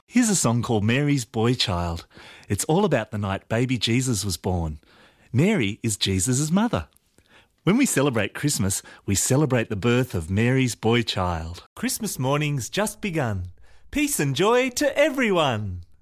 Here's a song called Mary's Boy Child. It's all about the night baby Jesus was born. Mary is Jesus' mother. When we celebrate Christmas, we celebrate the birth of Mary's boy child. Christmas morning's just begun. Peace and joy to everyone.